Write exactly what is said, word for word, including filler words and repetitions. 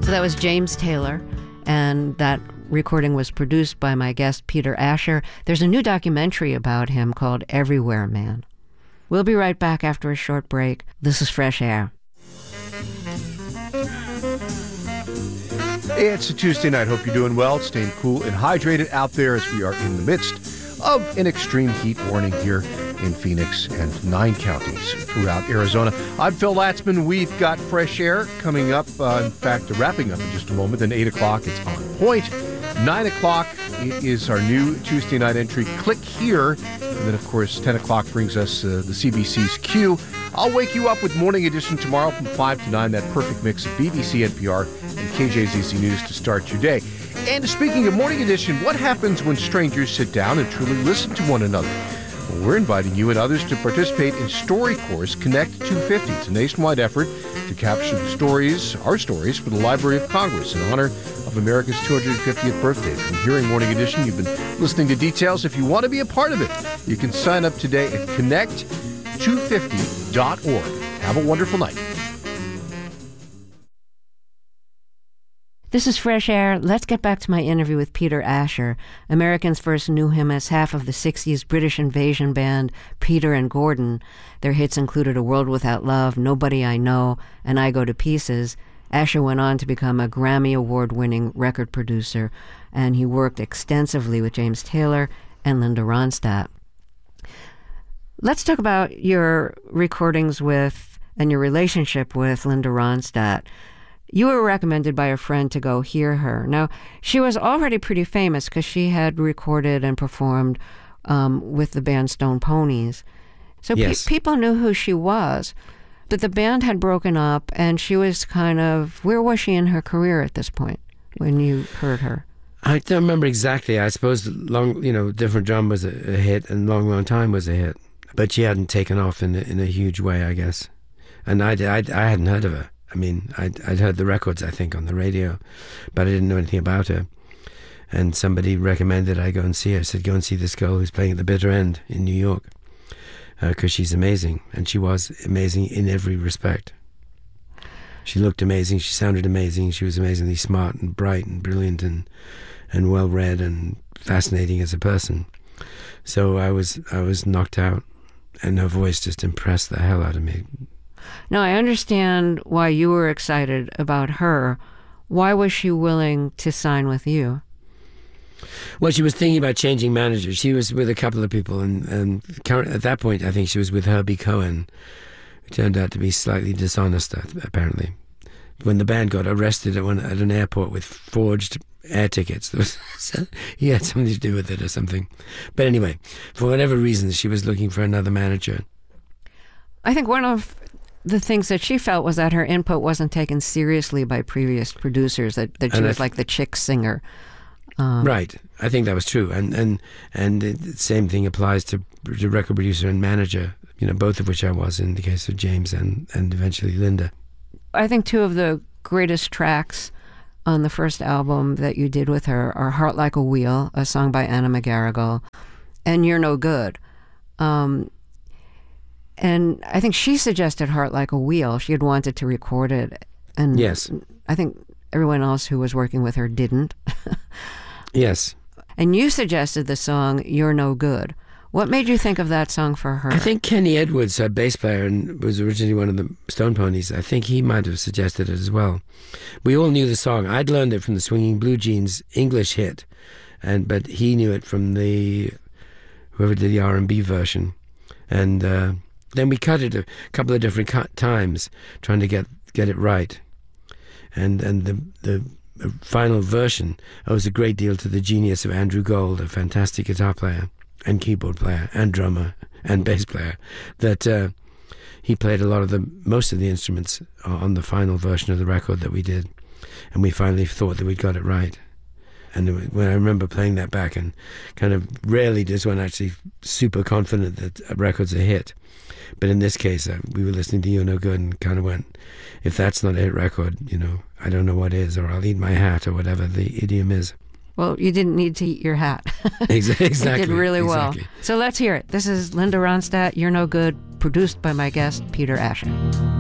So that was James Taylor, and that recording was produced by my guest, Peter Asher. There's a new documentary about him called Everywhere Man. We'll be right back after a short break. This is Fresh Air. It's a Tuesday night. Hope you're doing well, staying cool and hydrated out there as we are in the midst of an extreme heat warning here in Phoenix and nine counties throughout Arizona. I'm Phil Latzman. We've got Fresh Air coming up. Uh, in fact, wrapping up in just a moment. Then eight o'clock, it's On Point. nine o'clock it is our new Tuesday night entry, Click Here. And then, of course, ten o'clock brings us uh, the C B C's Q. I'll wake you up with Morning Edition tomorrow from five to nine, that perfect mix of B B C, N P R, and K J Z Z News to start your day. And speaking of Morning Edition, what happens when strangers sit down and truly listen to one another? Well, we're inviting you and others to participate in StoryCorps Connect two fifty. It's a nationwide effort to capture the stories, our stories, for the Library of Congress in honor of America's two hundred fiftieth birthday. From Hearing Morning Edition, you've been listening to details. If you want to be a part of it, you can sign up today at connect two fifty dot org. Have a wonderful night. This is Fresh Air. Let's get back to my interview with Peter Asher. Americans first knew him as half of the sixties British invasion band Peter and Gordon. Their hits included A World Without Love, Nobody I Know, and I Go to Pieces. Asher went on to become a Grammy Award-winning record producer, and he worked extensively with James Taylor and Linda Ronstadt. Let's talk about your recordings with and your relationship with Linda Ronstadt. You were recommended by a friend to go hear her. Now, she was already pretty famous because she had recorded and performed um, with the band Stone Ponies. So yes. pe- people knew who she was. But the band had broken up, and she was kind of... Where was she in her career at this point when you heard her? I don't remember exactly. I suppose long, you know, Different Drum was a, a hit, and Long Long Time was a hit. But she hadn't taken off in a, in a huge way, I guess. And I, I, I hadn't heard of her. I mean, I'd, I'd heard the records, I think, on the radio, but I didn't know anything about her. And somebody recommended I go and see her. I said, go and see this girl who's playing at the Bitter End in New York, because uh, she's amazing. And she was amazing in every respect. She looked amazing. She sounded amazing. She was amazingly smart and bright and brilliant and, and well-read and fascinating as a person. So I was I was knocked out, and her voice just impressed the hell out of me. Now, I understand why you were excited about her. Why was she willing to sign with you? Well, she was thinking about changing managers. She was with a couple of people, and, and at that point, I think she was with Herbie Cohen, who turned out to be slightly dishonest, apparently. When the band got arrested at, one, at an airport with forged air tickets, there was, he had something to do with it or something. But anyway, for whatever reasons, she was looking for another manager. I think one of the things that she felt was that her input wasn't taken seriously by previous producers, that, that she and was I, like the chick singer. Um, right. I think that was true. And and, and the same thing applies to, to record producer and manager, you know, both of which I was in the case of James and, and eventually Linda. I think two of the greatest tracks on the first album that you did with her are Heart Like a Wheel, a song by Anna McGarrigle, and You're No Good. Um, and I think she suggested Heart Like a Wheel. She had wanted to record it. And yes. I think everyone else who was working with her didn't. Yes. And you suggested the song You're No Good. What made you think of that song for her? I think Kenny Edwards, her bass player, and was originally one of the Stone Ponies. I think he might have suggested it as well. We all knew the song. I'd learned it from the Swinging Blue Jeans English hit, and but he knew it from the whoever did the R and B version. And uh, then we cut it a couple of different cut times, trying to get get it right. And and the the final version owes a great deal to the genius of Andrew Gold, a fantastic guitar player and keyboard player and drummer and bass player, that uh, he played a lot of the most of the instruments on the final version of the record that we did, and we finally thought that we'd got it right. And when I remember playing that back, and kind of rarely does one actually super confident that a record's a hit, but in this case uh, we were listening to You're No Good and kind of went, if that's not a hit record, you know, I don't know what is, or I'll eat my hat, or whatever the idiom is. Well, you didn't need to eat your hat. Exactly. You did really well. Exactly. So let's hear it. This is Linda Ronstadt, You're No Good, produced by my guest, Peter Asher.